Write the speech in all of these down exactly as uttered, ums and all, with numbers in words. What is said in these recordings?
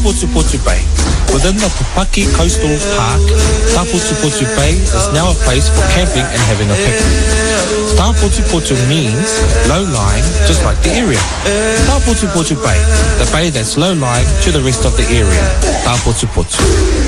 Taputuputu Bay. Within the Pupaki Coastal Park, Taputuputu Bay is now a place for camping and having a picnic. Taputuputu means low-lying, just like the area. Taputuputu Bay, the bay that's low-lying to the rest of the area. Taputuputu.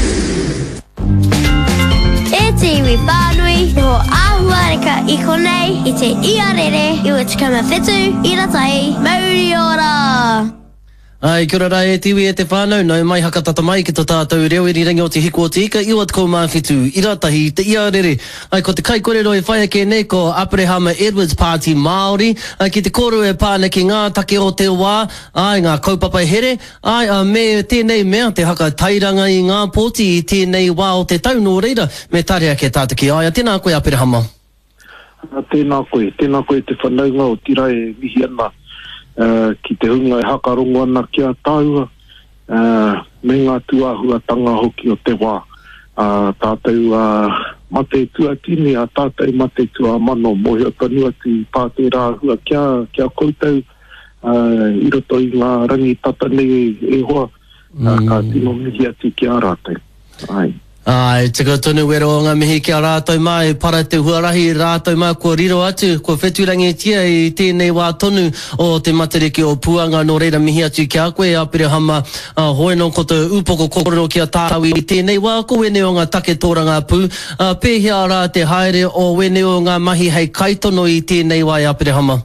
E te iwi whānui, te ho āhuareka I konei, I te iarere, I te kamawhetu, I ratai, mauri ora! Ai, kia ora e tiwi e te whānau, nau mai haka tata mai ki tō tātou reo i rangi o te hiko o te ika, iwa te kou mawhitu, I ratahi, te iarere. Ai, ko te kai korero e whaia ke nei, ko Abrahama Edwards Party Māori, ai, ki te koro e pāna ki ngā take o te wā, ai, ngā kaupapa here, ai, a me tēnei mea, te haka tairanga I ngā pōti I tēnei wā o te tau nō reira, me tarea ke tātaki ai, a tēnā koe Abrahama. Tēnā koe, tēnā koe te whanaunga o tira e mihi ana. Uh, ki te hunga e hakarongo ana kia tāua uh, me ngā tuahuatanga hoki o te wā uh, tātou uh, mate tua tini a tātou mate tua mano mohi o tonu atu pātera hua kia, kia koutou uh, I roto I ngā rangi tata nei e hoa uh, mm. ka tino mihi atu kia rātou ai Ai, tika tonu wero o ngā mihi kia rātou mai, para te huarahi rātou mai kua riro atu, kua wheturangi tia I tēnei wā tonu o te matariki o Puanga no reira mihi atu kia koe, Aperehama, uh, hoe no ko te upoko kororo kia tātau I tēnei wā, ko wene o ngā take tōranga pū, uh, pēhia rā te haere o wene o ngā mahi hei kaitono I tēnei wā, Aperehama.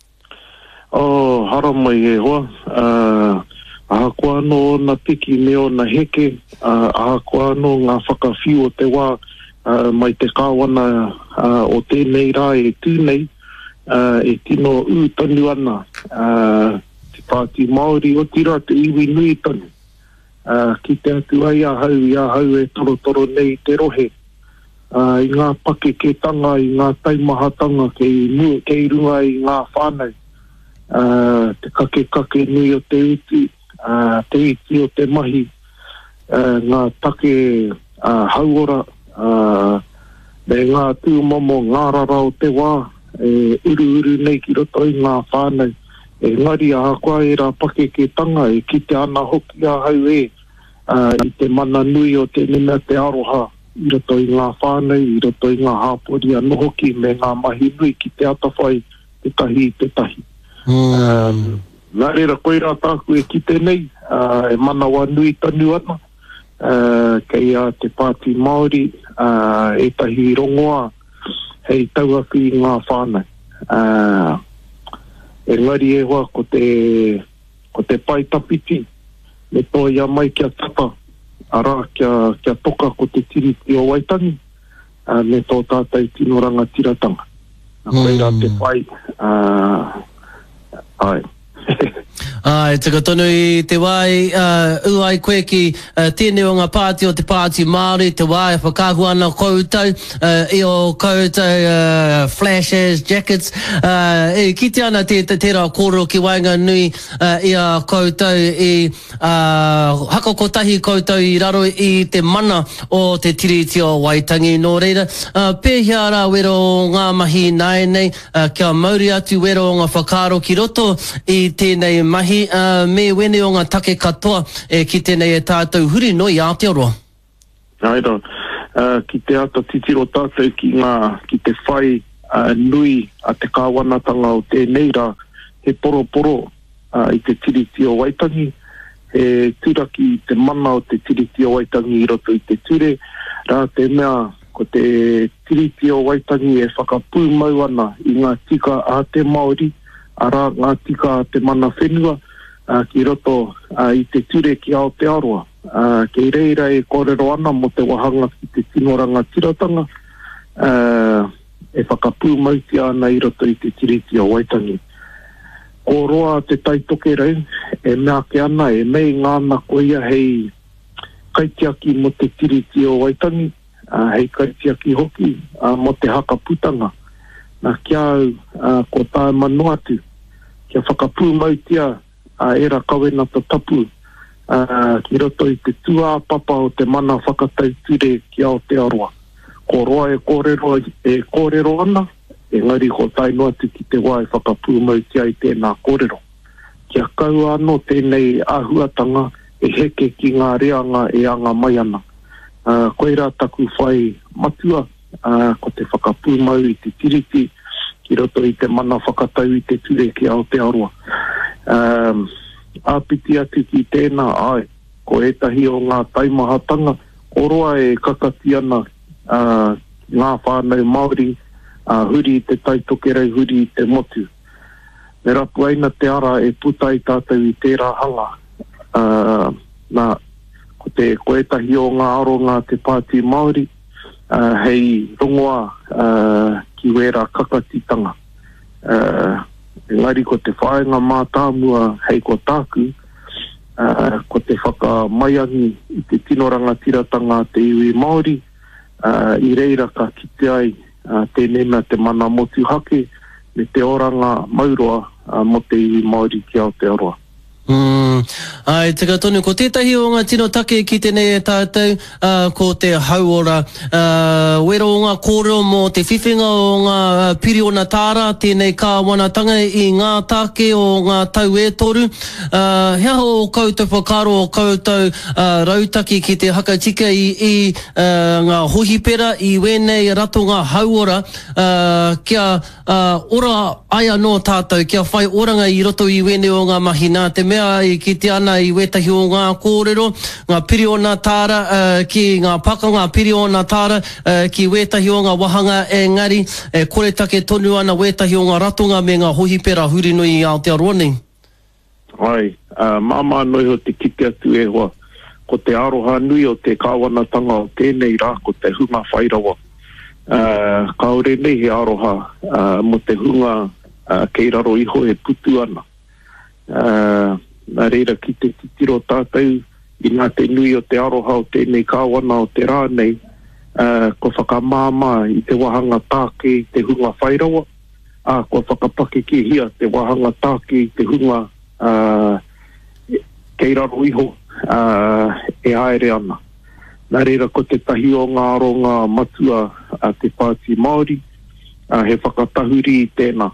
Oh, hara mai e hoa, uh, aha koa no na tiki me o na heke, uh, aha koa no ngā whakawhiu o te wā uh, mai te kāwana uh, o tēnei rā e tūnei, uh, e tino u tonu ana, uh, te pāti Māori o tira te iwi nui tonu. Uh, ki te atu ai a hau, I a hau e toro toro nei te rohe. Uh, I ngā pake ke tanga, I ngā taimahatanga ke, ke runga I ngā whānau. Uh, te kake kake nui o te utu, Uh, te iti o te mahi, uh, ngā take uh, hauora, uh, me ngā tūmomo ngārara o te wā, e uru uru nei ki roto I ngā whānau. E ngari a koa e rā pake ke tanga, e ki te ana hoki a hau e, uh, I te mana nui o te nena te aroha, I roto I ngā whānau, I roto I ngā hāpori a nohoki, me ngā mahi nui ki te atawhai, te tahi, te tahi. Mm. Um, Nā reira koe rā tāku e ki tēnei, uh, e mana wā nui tanu ana, uh, kei a te pāti Māori, uh, e tahi rongoa, hei tauaku I ngā whānau. Uh, e ngari e hoa ko te, ko te pai tapiti, me tō ia mai kia tata, ara kia, kia toka ko te tiriti o Waitangi, uh, me tō tātai tino ranga tiratanga. Mm. Koe rā te pai, uh, ai. Ai, tika tonu I te wai, uh, uai koe ki uh, tēnei o ngā pāti o te pāti Māori, te wai whakahu ana koutou, uh, I o koutou uh, flashes, jackets, uh, e kite ana te, te tērā kōrero ki wainga nui uh, I a koutou I uh, haka kotahi koutou I raro I te mana o te tiriti o Waitangi no reira. Uh, pēhia rā wero o ngā mahi nai nei, uh, kia mauri atu wero o ngā whakaro ki roto I tēnei mahi Uh, me wene o ngā take katoa e ki tēnei e tātou huri no I Aotearoa. Aira, uh, ki te ata titiro tātou ki ngā, ki te whai uh, nui a te kāwanatanga o tēnei rā, he poro poro uh, I te tiriti o Waitangi, he tūraki te mana o te tiriti o Waitangi I roto I te ture, rā te mea ko te tiriti o Waitangi e whakapū mau ana I ngā tika a te Māori, ara ngā tika te mana whenua uh, ki roto uh, I te ture ki Aotearoa. Uh, kei reira e kōrero ana mo te wahanga ki te tinoranga tiratanga uh, e whakapū mauti ana I roto I te tiriti o Waitangi. Ko roa te taitoke rei, e mea ke ana e mei ngāna koia hei kaitiaki mo te tiriti o Waitangi, uh, hei kaitiaki hoki uh, mo te hakaputanga. Nā kia au uh, ko tā manu atu, kia whakapū mautia uh, era kawena ta tapu uh, ki roto I te tua papa o te mana whakatau ture ki Aotearoa. Ko roa e kōrero, e kōrero ana, e ngari ko taino atu ki te wā e whakapū mautia I tēnā kōrero. Kia kau anō tēnei āhuatanga e heke ki ngā reanga e anga mai ana. Uh, koe rā taku whai matua, uh, ko te whakapūmau i te tiriti, ki roto i te mana whakatau i te ture ki Aotearoa. Um, āpiti atu ki tēnā, ai, ko etahi o ngā taimahatanga, oroa e kakati ana uh, ngā whānau Māori, uh, huri i te taitokerei, huri i te motu. Me rapu aina te ara e putai tātou i tērā hanga. Uh, nā, ko te koetahi o ngā aronga te Pāti Māori, uh, hei rongoa uh, ki wera kakatitanga. Uh, engari ko te whaenga mātāmua hei ko tāku, uh, ko te whakamaiangi i te tinoranga tiratanga te iwi Māori, uh, i reira ka kite ai uh, tēnena te mana motu hake, me te oranga mauroa uh, mo te iwi Māori ki Aotearoa. Mm. Ai, te katonu, ko tētahi o ngā tino take ki tēnei e tātou, uh, ko te hauora, uh, wero o ngā kōrero mō te whiwhinga o ngā uh, piriona tāra, tēnei kāwanatanga i ngā take o ngā tau e toru. Uh, hea o koutou whakaro o koutou uh, rautaki ki te hakatika i, i uh, ngā hohipera, i wenei rato ngā hauora, uh, kia uh, ora ai anō tātou, kia whai oranga i roto i wenei o ngā mahina, te mea i ki te ana i wetahi o ngā kōrero, ngā piriona tāra, uh, ki ngā paka ngā piriona tāra, uh, ki wetahi o ngā wahanga engari, e kore take tonu ana wetahi o ngā ratonga me ngā hohipera huri nui i Aotearoa nei. Ai, uh, māma noi ho te kite atu e hoa, ko te aroha nui o te kāwanatanga o tēnei rā, ko te hunga whairawa. Uh, kaore nei he aroha uh, mo te hunga uh, kei raro iho e putu ana. Uh, nā reira ki te titiro tātou i nā te nui o te aroha o tēnei kāwana o te rā nei, uh, ko whakamāma i te wahanga tāke i te hunga whairawa, uh, ko whakapake ki hia te wahanga tāke i te hunga uh, kei raro iho uh, e aere ana. Nā reira ko te tahi o ngā aronga matua uh, te Pāti Māori, uh, he whakatahuri i tēnā.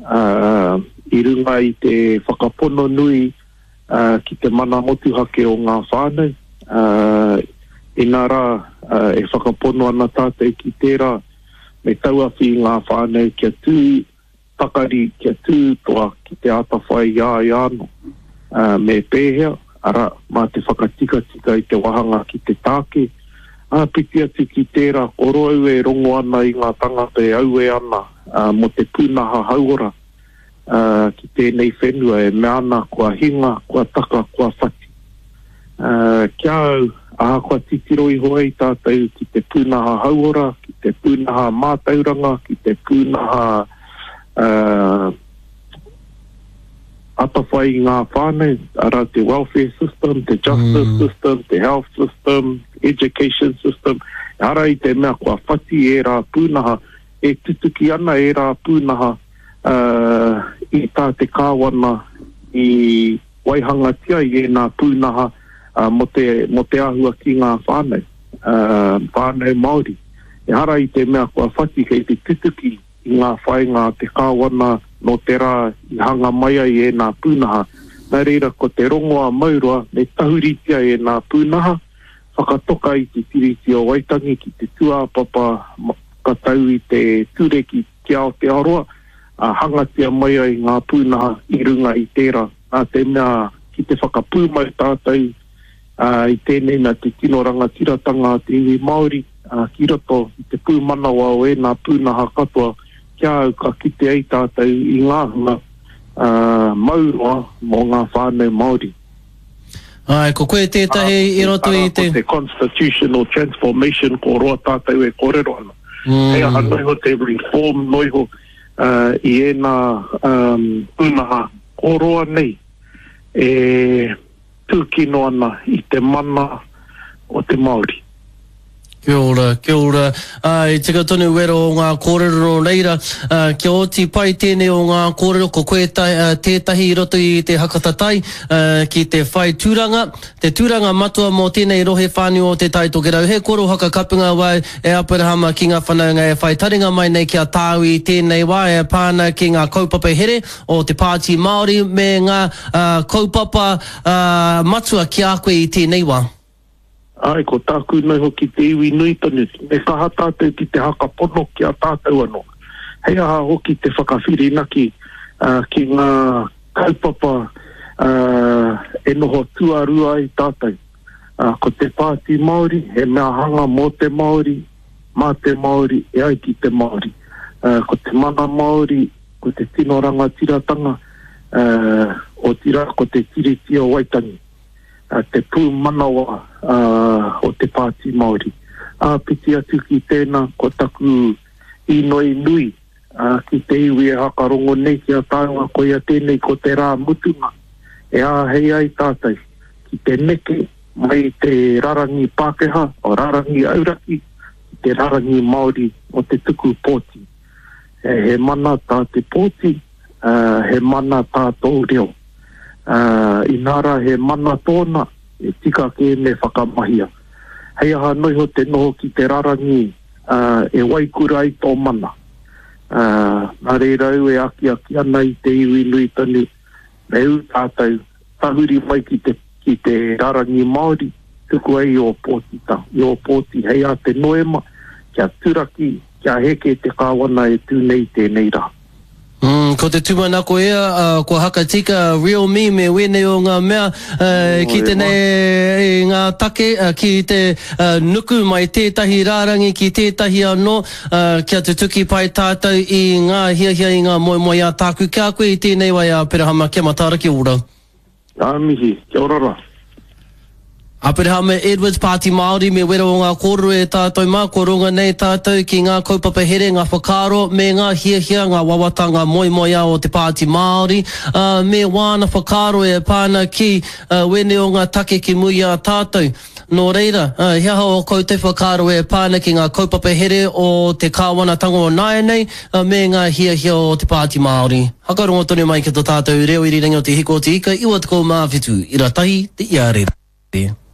Uh, i runga i te whakapono nui uh, ki te mana motuhake o ngā whānau. Uh, I nā rā uh, e whakapono ana tātou ki tērā me tauawhi ngā whānau kia tū takari, kia tū toa ki te atawhai ia i ano uh, me pēhea, ara mā te whakatika tika i te wahanga ki te tāke. A piti atu ki tērā, koro au e rongo ana i ngā tangata e au e ana uh, mo te pūnaha hauora. Uh, ki tēnei whenua e meana kua hinga, kua taka, kua whati. Uh, kia au, aha kua titiro i hoai tātou ki te pūnaha hauora, ki te pūnaha mātauranga, ki te pūnaha uh, atawhai ngā whānau, ara te welfare system, te justice mm. system, te health system, education system, ara i te mea kua whati e rā pūnaha, e tutuki ana e rā pūnaha, Uh, i tā te kāwana i waihangatia i e nā pūnaha uh, mo, te, mo te ahua ki ngā whānau, uh, whānau Māori. E hara i te mea kua whati kei te tutuki i ngā whainga te kāwana no te rā i hanga mai ai e nā pūnaha. Nā reira ko te rongoa maurua me tahuritia e nā pūnaha, whakatoka i te tiriti o Waitangi ki te tuāpapa katau i te tureki ki Aotearoa, a uh, hangatia mai ai ngā pūnaha i runga i tērā. Nā te mea ki te whakapūmau tātou uh, i tēnei na te tinoranga tiratanga te iwi Māori, uh, ki roto i te pūmanawa o e nā pūnaha katoa, kia au ka kite ai tātou i ngā hunga uh, mauroa mō ngā whānau Māori. Ai, ko koe tētahi i roto i te... Ko te constitutional transformation ko roa tātou e kōrero ana. Mm. Hea hanoi ho te reform noi ho Uh, i e nā um, pūnaha koroa nei e tūkino ana i te mana o te Māori. Kia ora, kia ora. Ai, tika tonu wero o ngā kōrero reira. Uh, kia oti pai tēnei o ngā kōrero ko koe tai, uh, tētahi roto i te hakatatai uh, ki te whai tūranga. Te tūranga matua mō tēnei rohe whānui o te tai tokerau. He koro haka kapunga wai e Aperahama ki ngā whanaunga e whai taringa mai nei kia tāu i tēnei wai e pāna ki ngā kaupapa here o te pāti Māori me ngā uh, kaupapa uh, matua ki a koe i tēnei wā. Ai, ko tāku nei hoki te iwi nui tonu, me kaha tātou ki te haka pono ki a tātou anō. Hei aha hoki te whakawhiri naki uh, ki ngā kaupapa uh, e noho tuarua i tātou. Uh, ko te pāti Māori, he mea hanga mō te Māori, mā te Māori, e ai ki te Māori. Uh, ko te mana Māori, ko te tino ranga tiratanga, uh, o tira ko te tiriti o Waitangi. Uh, te pū manawa uh, o te pāti Māori. A uh, piti atu ki tēnā, ko taku inoi nui, uh, ki te iwi e hakarongo nei ki a tāunga, ko ia tēnei ko te rā mutunga. E a hei ai tātai, ki te neke, mai te rarangi Pākehā, o rarangi Auraki, ki te rarangi Māori o te tuku pōti. E, he mana tā te pōti, uh, he mana tā tō reo. Uh, inara he mana tōna e tika ke me whakamahia. Hei aha noiho te noho ki te rarangi uh, e waikura i tō mana. Uh, nā reirau e aki aki ana i te iwi nui tonu me u tātou tahuri mai ki te, ki te rarangi Māori tuku ai o pōtita, i o pōti hei a te noema kia turaki, kia heke te kāwana e tūnei tēnei rā. Mm, ko te tūmanako ea, uh, ko haka tika real me me wene o ngā mea uh, ki tēnei ngā take, uh, ki te uh, nuku mai tētahi rārangi ki tētahi anō, uh, kia te tuki pai tātou i ngā hiahia i ngā moe moe a tāku. Kia koe i tēnei wai a Aperahama, kia matara ki ora. Amihi, kia orara. Aperahama Edwards Pāti Māori me wera o ngā kōrero e tātou mā, ko runga nei tātou ki ngā kaupapa here, ngā whakaro, me ngā hiahia, ngā wawata, ngā moi moi a o te Pāti Māori, uh, me wāna whakaro e pāna ki uh, wene o ngā take ki mui a tātou. Nō reira, uh, hiaha o kou te whakaro e pāna ki ngā kaupapa here o te kāwanatanga o Nāianei, uh, me ngā hiahia o te Pāti Māori. Hakarongo tonu mai ki tō tātou reo iri ringi o te hiko o te ika, iwa te kou mā whitu, i ratahi te iarere.